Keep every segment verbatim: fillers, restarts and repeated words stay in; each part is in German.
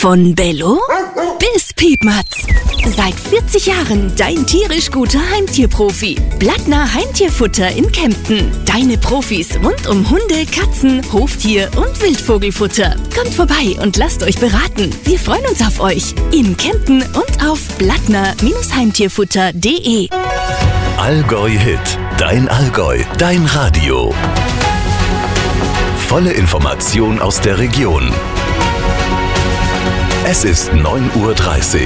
Von Bello bis Piepmatz. Seit vierzig Jahren dein tierisch guter Heimtierprofi. Blattner Heimtierfutter in Kempten. Deine Profis rund um Hunde, Katzen, Hoftier und Wildvogelfutter. Kommt vorbei und lasst euch beraten. Wir freuen uns auf euch. In Kempten und auf blattner Heimtierfutter punkt de. Allgäu Hit. Dein Allgäu. Dein Radio. Volle Information aus der Region. Es ist neun Uhr dreißig.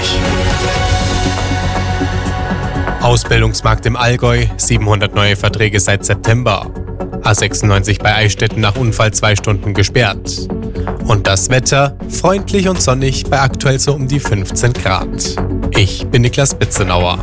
Ausbildungsmarkt im Allgäu, siebenhundert neue Verträge seit September. A sechsundneunzig bei Eichstätten nach Unfall zwei Stunden gesperrt. Und das Wetter, freundlich und sonnig bei aktuell so um die fünfzehn Grad. Ich bin Niklas Bitzenauer.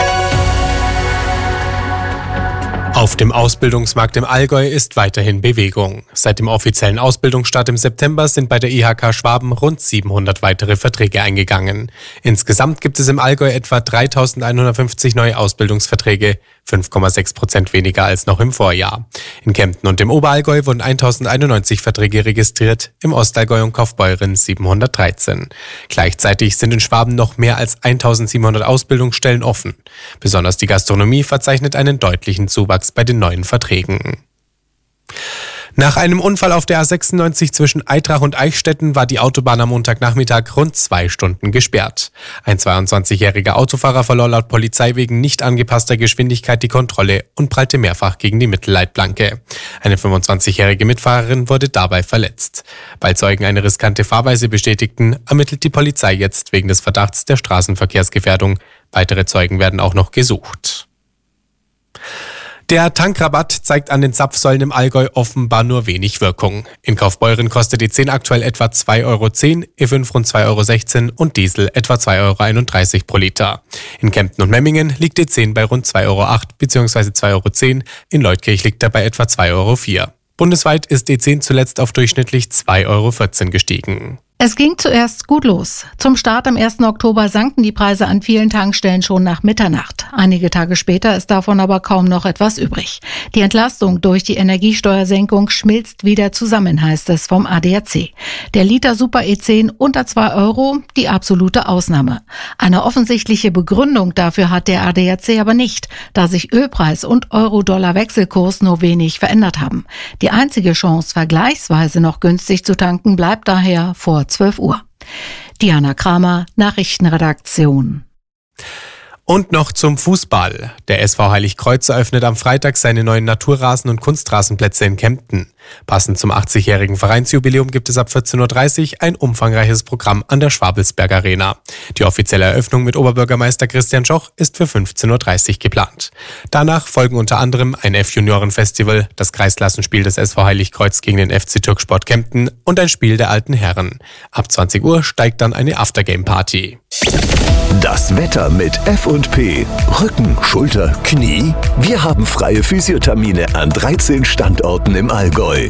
Auf dem Ausbildungsmarkt im Allgäu ist weiterhin Bewegung. Seit dem offiziellen Ausbildungsstart im September sind bei der I H K Schwaben rund siebenhundert weitere Verträge eingegangen. Insgesamt gibt es im Allgäu etwa dreitausendeinhundertfünfzig neue Ausbildungsverträge, fünf Komma sechs Prozent weniger als noch im Vorjahr. In Kempten und im Oberallgäu wurden eintausendeinundneunzig Verträge registriert, im Ostallgäu und Kaufbeuren siebenhundertdreizehn. Gleichzeitig sind in Schwaben noch mehr als eintausendsiebenhundert Ausbildungsstellen offen. Besonders die Gastronomie verzeichnet einen deutlichen Zuwachs bei den neuen Verträgen. Nach einem Unfall auf der A sechsundneunzig zwischen Aitrach und Eichstätten war die Autobahn am Montagnachmittag rund zwei Stunden gesperrt. Ein zweiundzwanzigjähriger Autofahrer verlor laut Polizei wegen nicht angepasster Geschwindigkeit die Kontrolle und prallte mehrfach gegen die Mittelleitplanke. Eine fünfundzwanzigjährige Mitfahrerin wurde dabei verletzt. Weil Zeugen eine riskante Fahrweise bestätigten, ermittelt die Polizei jetzt wegen des Verdachts der Straßenverkehrsgefährdung. Weitere Zeugen werden auch noch gesucht. Der Tankrabatt zeigt an den Zapfsäulen im Allgäu offenbar nur wenig Wirkung. In Kaufbeuren kostet die zehn aktuell etwa zwei Euro zehn, E fünf rund zwei Euro sechzehn und Diesel etwa zwei Euro einunddreißig pro Liter. In Kempten und Memmingen liegt die zehn bei rund zwei Euro acht bzw. zwei Euro zehn, in Leutkirch liegt er bei etwa zwei Euro vier. Bundesweit ist die zehn zuletzt auf durchschnittlich zwei Euro vierzehn gestiegen. Es ging zuerst gut los. Zum Start am ersten Oktober sanken die Preise an vielen Tankstellen schon nach Mitternacht. Einige Tage später ist davon aber kaum noch etwas übrig. Die Entlastung durch die Energiesteuersenkung schmilzt wieder zusammen, heißt es vom A D A C. Der Liter Super E zehn unter zwei Euro, die absolute Ausnahme. Eine offensichtliche Begründung dafür hat der A D A C aber nicht, da sich Ölpreis und Euro-Dollar-Wechselkurs nur wenig verändert haben. Die einzige Chance, vergleichsweise noch günstig zu tanken, bleibt daher vor zwölf Uhr. Diana Kramer, Nachrichtenredaktion. Und noch zum Fußball. Der S V Heiligkreuz eröffnet am Freitag seine neuen Naturrasen- und Kunstrasenplätze in Kempten. Passend zum achtzigjährigen Vereinsjubiläum gibt es ab vierzehn Uhr dreißig ein umfangreiches Programm an der Schwabelsberg Arena. Die offizielle Eröffnung mit Oberbürgermeister Christian Schoch ist für fünfzehn Uhr dreißig geplant. Danach folgen unter anderem ein F-Junioren-Festival, das Kreisklassenspiel des S V Heiligkreuz gegen den F C Türksport Kempten und ein Spiel der alten Herren. Ab zwanzig Uhr steigt dann eine Aftergame-Party. Das Wetter mit F und P. Rücken, Schulter, Knie. Wir haben freie Physiothermine an dreizehn Standorten im Allgäu.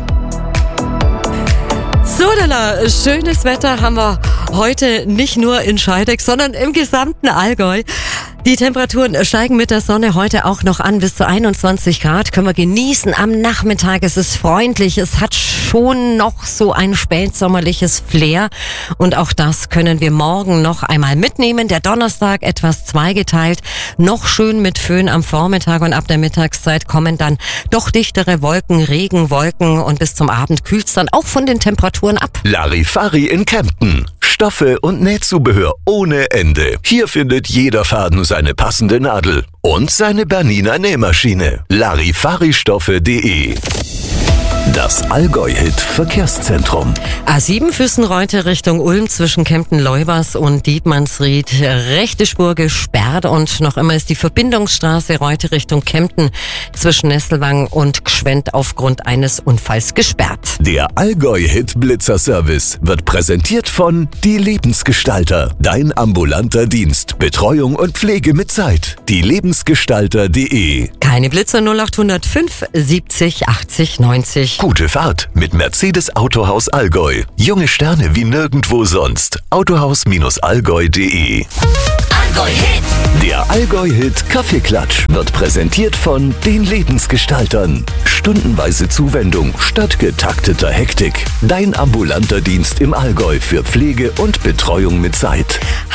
So, Dalla, schönes Wetter haben wir heute nicht nur in Scheideck, sondern im gesamten Allgäu. Die Temperaturen steigen mit der Sonne heute auch noch an, bis zu einundzwanzig Grad. Können wir genießen am Nachmittag. Es ist freundlich. Es hat schon noch so ein spätsommerliches Flair. Und auch das können wir morgen noch einmal mitnehmen. Der Donnerstag etwas zweigeteilt. Noch schön mit Föhn am Vormittag und ab der Mittagszeit kommen dann doch dichtere Wolken, Regenwolken. Und bis zum Abend kühlt es dann auch von den Temperaturen ab. Larifari in Kempten. Stoffe und Nähzubehör ohne Ende. Hier findet jeder Faden seine passende Nadel und seine Bernina Nähmaschine. Larifaristoffe punkt de. Das Allgäu-Hit Verkehrszentrum. A sieben Füssenreute Richtung Ulm zwischen Kempten-Leubers und Dietmannsried. Rechte Spur gesperrt und noch immer ist die Verbindungsstraße Reute Richtung Kempten zwischen Nesselwang und Gschwend aufgrund eines Unfalls gesperrt. Der Allgäu-Hit Blitzer-Service wird präsentiert von Die Lebensgestalter. Dein ambulanter Dienst. Betreuung und Pflege mit Zeit. Die Lebensgestalter punkt de. Keine Blitzer null acht null fünf siebzig achtzig neunzig. Gute Fahrt mit Mercedes Autohaus Allgäu. Junge Sterne wie nirgendwo sonst. Autohaus Allgäu punkt de. Allgäu-Hit. Der Allgäu-Hit Kaffeeklatsch wird präsentiert von den Lebensgestaltern. Stundenweise Zuwendung statt getakteter Hektik. Dein ambulanter Dienst im Allgäu für Pflege und Betreuung mit Zeit.